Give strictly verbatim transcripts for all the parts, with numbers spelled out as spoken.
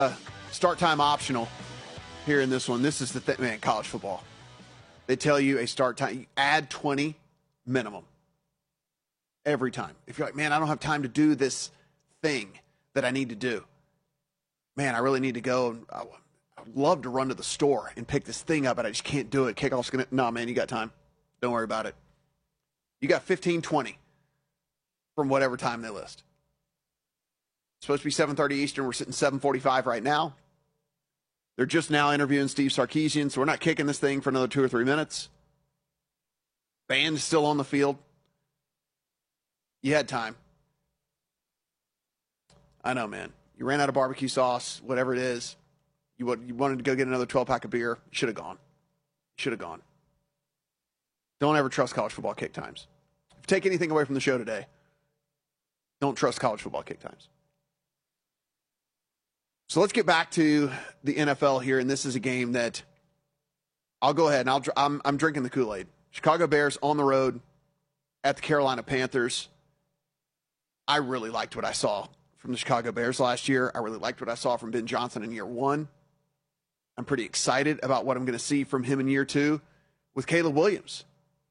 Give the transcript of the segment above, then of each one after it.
Uh, start time optional here in this one. This is the thing, man, college football. They tell you a start time, you add twenty minimum every time. If you're like, man, I don't have time to do this thing that I need to do. Man, I really need to go. And I, I'd love to run to the store and pick this thing up, but I just can't do it. Kickoff's going to, no, man, you got time. Don't worry about it. You got fifteen, twenty from whatever time they list. It's supposed to be seven thirty Eastern. We're sitting seven forty-five right now. They're just now interviewing Steve Sarkisian, so we're not kicking this thing for another two or three minutes. Band's still on the field. You had time. I know, man. You ran out of barbecue sauce, whatever it is. You, would, you wanted to go get another twelve-pack of beer. You should have gone. Should have gone. Don't ever trust college football kick times. If you take anything away from the show today, don't trust college football kick times. So let's get back to the N F L here, and this is a game that I'll go ahead and I'll, I'm, I'm drinking the Kool-Aid. Chicago Bears on the road at the Carolina Panthers. I really liked what I saw from the Chicago Bears last year. I really liked what I saw from Ben Johnson in year one. I'm pretty excited about what I'm going to see from him in year two with Caleb Williams.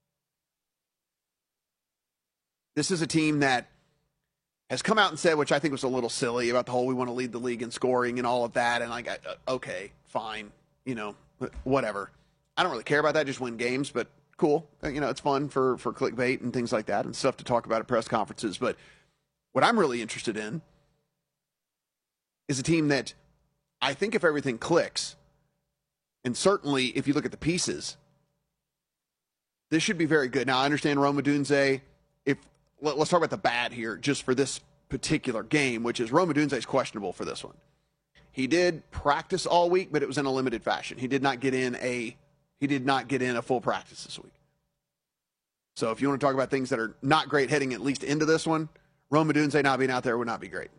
This is a team that has come out and said, which I think was a little silly, about the whole we want to lead the league in scoring and all of that. And like, okay, fine, you know, whatever. I don't really care about that, just win games, but cool. You know, it's fun for, for clickbait and things like that and stuff to talk about at press conferences. But what I'm really interested in is a team that I think if everything clicks, and certainly if you look at the pieces, this should be very good. Now, I understand Rome Odunze. If Let's talk about the bad here just for this particular game, which is Rome Odunze is questionable for this one. He did practice all week, but it was in a limited fashion. He did not get in a he did not get in a full practice this week. So if you want to talk about things that are not great heading at least into this one, Rome Odunze not being out there would not be great.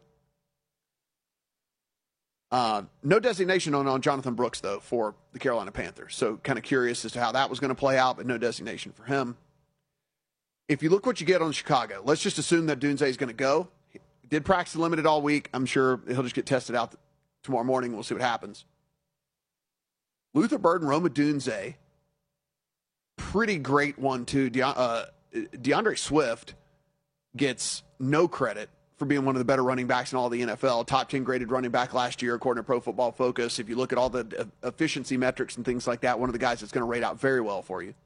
Uh, no designation on, on Jonathan Brooks, though, for the Carolina Panthers. So kind of curious as to how that was going to play out, but no designation for him. If you look what you get on Chicago, let's just assume that Odunze is going to go. He did practice limited all week. I'm sure he'll just get tested out tomorrow morning. We'll see what happens. Luther Burden, Rome Odunze, pretty great one, too. De- uh, DeAndre Swift gets no credit for being one of the better running backs in all the N F L. Top ten graded running back last year, according to Pro Football Focus. If you look at all the efficiency metrics and things like that, one of the guys that's going to rate out very well for you.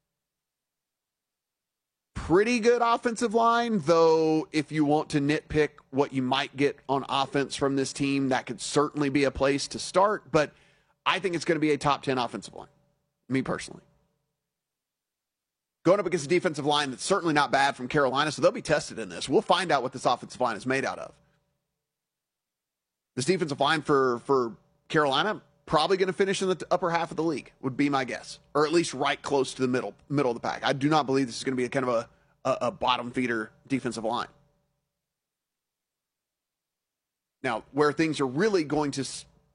Pretty good offensive line, though if you want to nitpick what you might get on offense from this team, that could certainly be a place to start. But I think it's going to be a top ten offensive line, me personally. Going up against a defensive line that's certainly not bad from Carolina, so they'll be tested in this. We'll find out what this offensive line is made out of. This defensive line for, for Carolina, probably going to finish in the upper half of the league, would be my guess. Or at least right close to the middle middle of the pack. I do not believe this is going to be a kind of a, a, a bottom feeder defensive line. Now, where things are really going to,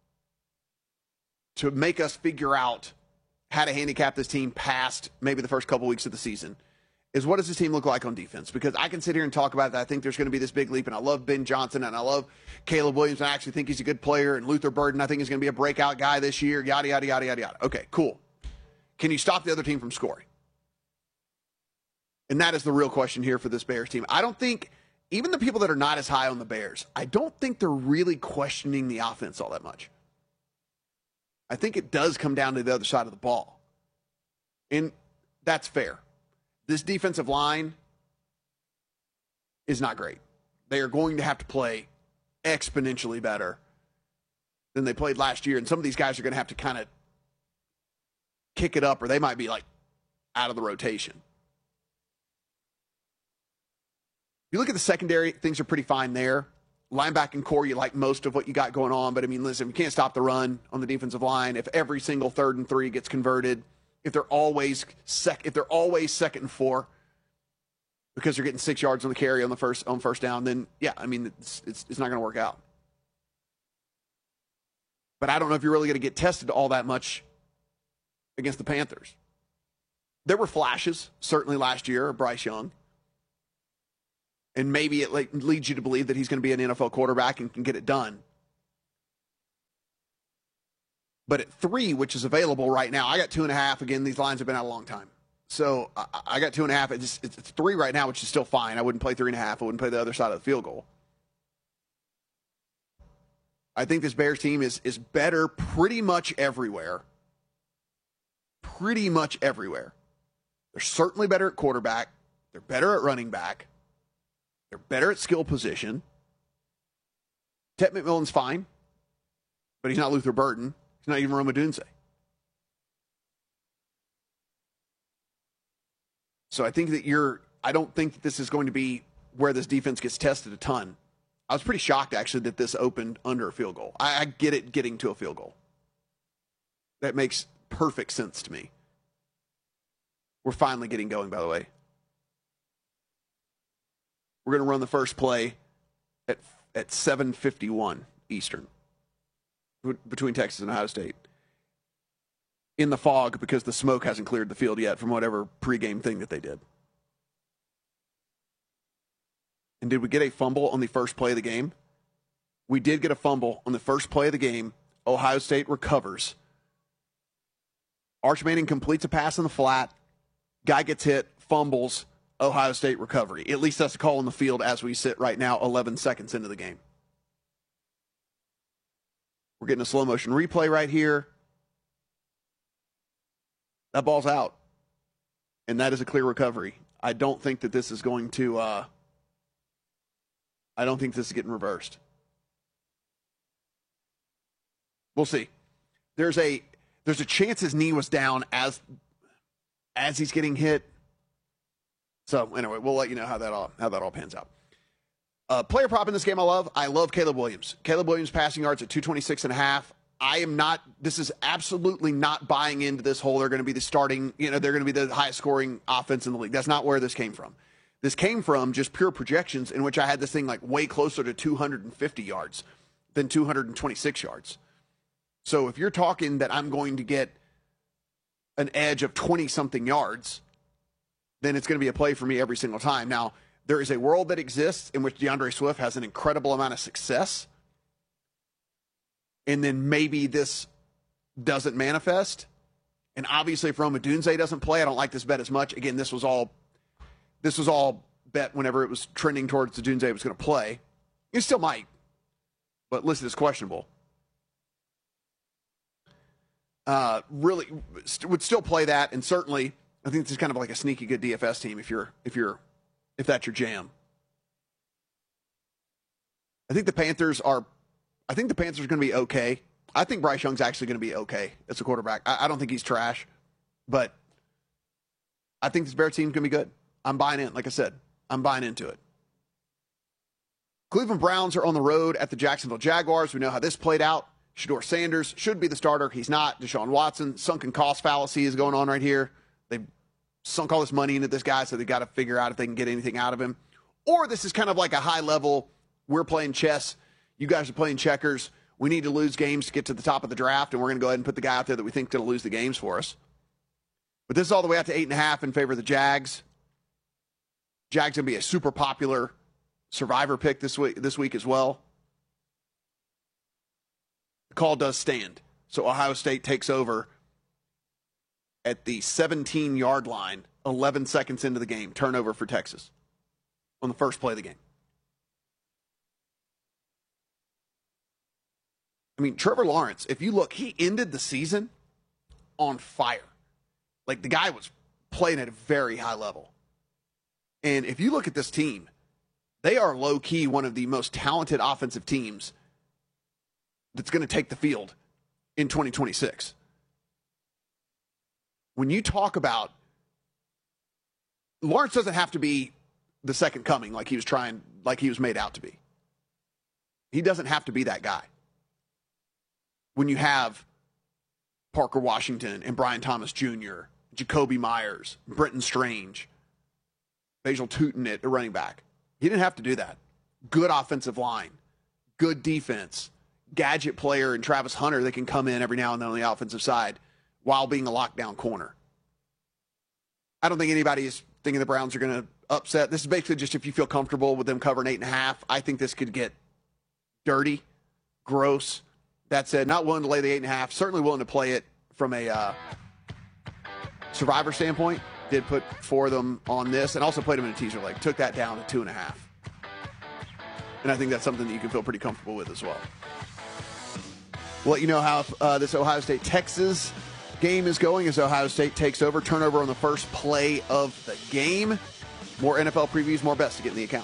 to make us figure out how to handicap this team past maybe the first couple weeks of the season is what does this team look like on defense? Because I can sit here and talk about that. I think there's going to be this big leap, and I love Ben Johnson, and I love Caleb Williams, and I actually think he's a good player, and Luther Burden I think is going to be a breakout guy this year, yada, yada, yada, yada, yada. Okay, cool. Can you stop the other team from scoring? And that is the real question here for this Bears team. I don't think, even the people that are not as high on the Bears, I don't think they're really questioning the offense all that much. I think it does come down to the other side of the ball. And that's fair. This defensive line is not great. They are going to have to play exponentially better than they played last year. And some of these guys are going to have to kind of kick it up, or they might be like out of the rotation. If you look at the secondary, things are pretty fine there. Linebacking core, you like most of what you got going on. But, I mean, listen, you can't stop the run on the defensive line. If every single third and three gets converted, if they're always sec, if they're always second and four because they're getting six yards on the carry on the first on first down, then, yeah, I mean, it's, it's, it's not going to work out. But I don't know if you're really going to get tested all that much against the Panthers. There were flashes, certainly last year, of Bryce Young. And maybe it leads you to believe that he's going to be an N F L quarterback and can get it done. But at three, which is available right now, I got two and a half. Again, these lines have been out a long time. So I, I got two and a half. It's, it's, it's three right now, which is still fine. I wouldn't play three and a half. I wouldn't play the other side of the field goal. I think this Bears team is is better pretty much everywhere. Pretty much everywhere. They're certainly better at quarterback. They're better at running back. They're better at skill position. Ted McMillan's fine, but he's not Luther Burden. He's not even Rome Odunze. So I think that you're, I don't think that this is going to be where this defense gets tested a ton. I was pretty shocked, actually, that this opened under a field goal. I, I get it getting to a field goal. That makes perfect sense to me. We're finally getting going, by the way. We're going to run the first play at at seven fifty-one Eastern between Texas and Ohio State. In the fog because the smoke hasn't cleared the field yet from whatever pregame thing that they did. And did we get a fumble on the first play of the game? We did get a fumble on the first play of the game. Ohio State recovers. Arch Manning completes a pass in the flat. Guy gets hit, fumbles, Ohio State recovery. At least that's the call on the field as we sit right now, eleven seconds into the game. We're getting a slow motion replay right here. That ball's out. And that is a clear recovery. I don't think that this is going to, uh, I don't think this is getting reversed. We'll see. There's a, there's a chance his knee was down as, as he's getting hit. So anyway, we'll let you know how that all, how that all pans out. Uh, player prop in this game I love. I love Caleb Williams. Caleb Williams passing yards at two twenty-six and a half. I am not, this is absolutely not buying into this whole, they're going to be the starting, you know, they're going to be the highest scoring offense in the league. That's not where this came from. This came from just pure projections in which I had this thing like way closer to two hundred fifty yards than two hundred twenty-six yards. So if you're talking that I'm going to get an edge of twenty-something yards, then it's going to be a play for me every single time. Now, there is a world that exists in which DeAndre Swift has an incredible amount of success, and then maybe this doesn't manifest. And obviously, if Rome Odunze doesn't play, I don't like this bet as much. Again, this was all this was all bet whenever it was trending towards Odunze was going to play. He still might, but listed as questionable. Uh, really st- would still play that, and certainly I think this is kind of like a sneaky good D F S team if you're if you're if that's your jam. I think the Panthers are. I think the Panthers are going to be okay. I think Bryce Young's actually going to be okay as a quarterback. I, I don't think he's trash, but I think this Bears team's going to be good. I'm buying in. Like I said, I'm buying into it. Cleveland Browns are on the road at the Jacksonville Jaguars. We know how this played out. Shedeur Sanders should be the starter. He's not. Deshaun Watson, sunken cost fallacy is going on right here. They've sunk all this money into this guy, so they got to figure out if they can get anything out of him. Or this is kind of like a high level, we're playing chess, you guys are playing checkers. We need to lose games to get to the top of the draft, and we're going to go ahead and put the guy out there that we think is going to lose the games for us. But this is all the way out to eight and a half in favor of the Jags. Jags going to be a super popular survivor pick this week, this week as well. The call does stand. So Ohio State takes over at the seventeen-yard line, eleven seconds into the game. Turnover for Texas on the first play of the game. I mean, Trevor Lawrence, if you look, he ended the season on fire. Like, the guy was playing at a very high level. And if you look at this team, they are low-key one of the most talented offensive teams that's going to take the field in twenty twenty-six. When you talk about Lawrence doesn't have to be the second coming like he was trying, like he was made out to be. He doesn't have to be that guy. When you have Parker Washington and Brian Thomas Junior, Jacoby Myers, Brenton Strange, Basil Tootin at the running back. He didn't have to do that. Good offensive line, good defense, gadget player and Travis Hunter that can come in every now and then on the offensive side while being a lockdown corner. I don't think anybody is thinking the Browns are going to upset. This is basically just if you feel comfortable with them covering eight and a half. I think this could get dirty, gross. That said, not willing to lay the eight and a half. Certainly willing to play it from a uh, survivor standpoint. Did put four of them on this, and also played them in a teaser leg. Took that down to two and a half. And I think that's something that you can feel pretty comfortable with as well. We'll let you know how uh, this Ohio State-Texas game is going as Ohio State takes over. Turnover on the first play of the game. More N F L previews, more bets to get in the account.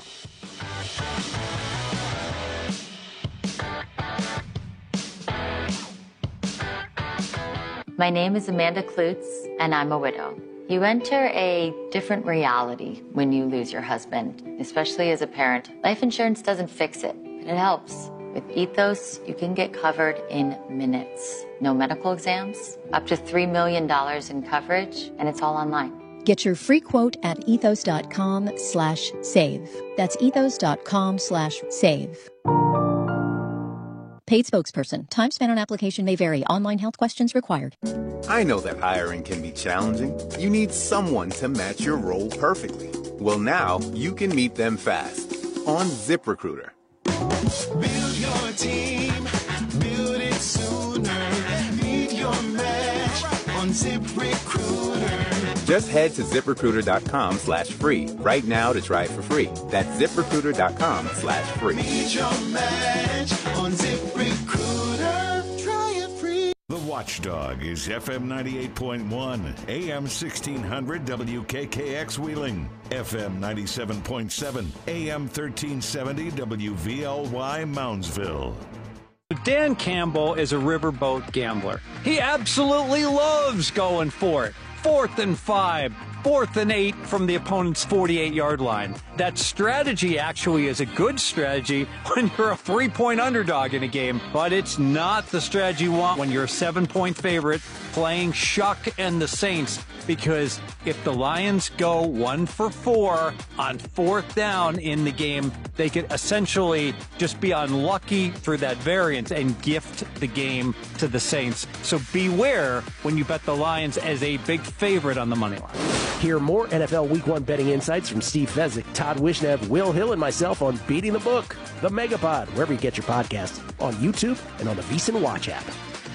My name is Amanda Klutz, and I'm a widow. You enter a different reality when you lose your husband, especially as a parent. Life insurance doesn't fix it, but it helps. With Ethos, you can get covered in minutes. No medical exams, up to three million dollars in coverage, and it's all online. Get your free quote at ethos.com slash save. That's ethos.com slash save. Paid spokesperson. Time spent on application may vary. Online health questions required. I know that hiring can be challenging. You need someone to match your role perfectly. Well, now you can meet them fast on ZipRecruiter. Build your team, build it sooner. Meet your match on ZipRecruiter. Just head to ZipRecruiter.com slash free right now to try it for free. That's ZipRecruiter.com slash free. Meet your match on ZipRecruiter. Try it free. The Watchdog is F M ninety-eight point one, A M sixteen hundred W K K X Wheeling, F M ninety-seven point seven, A M thirteen seventy W V L Y Moundsville. Dan Campbell is a riverboat gambler. He absolutely loves going for it. Fourth and five, fourth and eight from the opponent's forty-eight-yard line. That strategy actually is a good strategy when you're a three-point underdog in a game, but it's not the strategy you want when you're a seven-point favorite playing Shuck and the Saints, because if the Lions go one for four on fourth down in the game, they could essentially just be unlucky through that variance and gift the game to the Saints. So beware when you bet the Lions as a big favorite on the money line. Hear more N F L Week one betting insights from Steve Fezzik, Todd Wishnev, Will Hill, and myself on Beating the Book, the Megapod, wherever you get your podcasts, on YouTube and on the VSiN Watch app.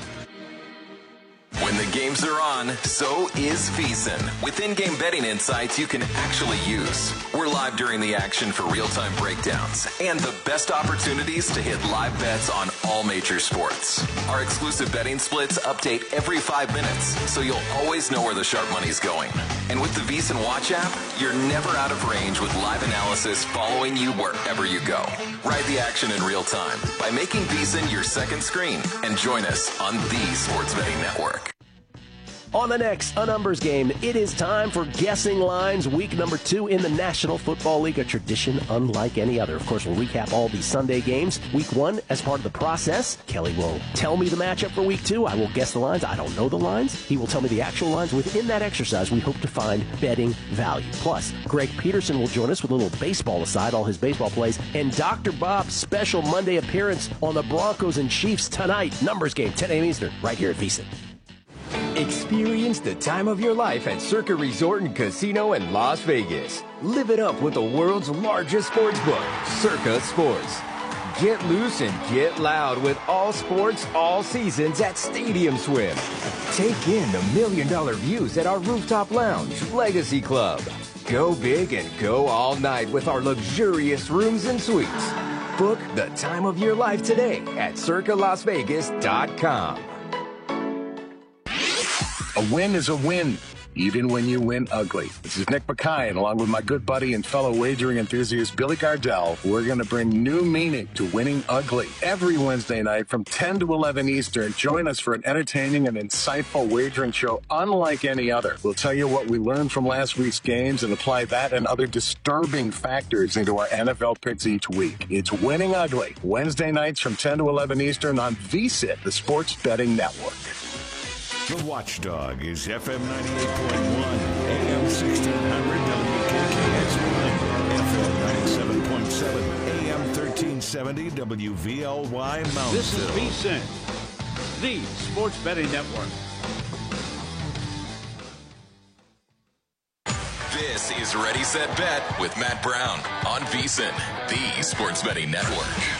When the games are on, so is VSiN. With in-game betting insights you can actually use. We're live during the action for real-time breakdowns and the best opportunities to hit live bets on all major sports. Our exclusive betting splits update every five minutes, so you'll always know where the sharp money's going. And with the VSiN Watch app, you're never out of range with live analysis following you wherever you go. Ride the action in real time by making VSiN your second screen and join us on the Sports Betting Network. On the next A Numbers Game, it is time for Guessing Lines, week number two in the National Football League, a tradition unlike any other. Of course, we'll recap all the Sunday games. Week one, as part of the process, Kelly will tell me the matchup for week two. I will guess the lines. I don't know the lines. He will tell me the actual lines. Within that exercise, we hope to find betting value. Plus, Greg Peterson will join us with a little baseball aside, all his baseball plays, and Doctor Bob's special Monday appearance on the Broncos and Chiefs tonight. Numbers Game, ten a.m. Eastern, right here at VSiN. Experience the time of your life at Circa Resort and Casino in Las Vegas. Live it up with the world's largest sports book, Circa Sports. Get loose and get loud with all sports, all seasons at Stadium Swim. Take in the million-dollar views at our rooftop lounge, Legacy Club. Go big and go all night with our luxurious rooms and suites. Book the time of your life today at circa las vegas dot com. A win is a win, even when you win ugly. This is Nick Mackay, and along with my good buddy and fellow wagering enthusiast Billy Gardell, we're going to bring new meaning to winning ugly. Every Wednesday night from ten to eleven Eastern, join us for an entertaining and insightful wagering show unlike any other. We'll tell you what we learned from last week's games and apply that and other disturbing factors into our N F L picks each week. It's Winning Ugly, Wednesday nights from ten to eleven Eastern on VSiN, the Sports Betting Network. The Watchdog is F M ninety-eight point one, A M sixteen hundred W K K X Wheeling, F M ninety-seven point seven, A M thirteen seventy W V L Y Moundsville. This is VSiN, the Sports Betting Network. This is Ready, Set, Bet with Matt Brown on VSiN, the Sports Betting Network.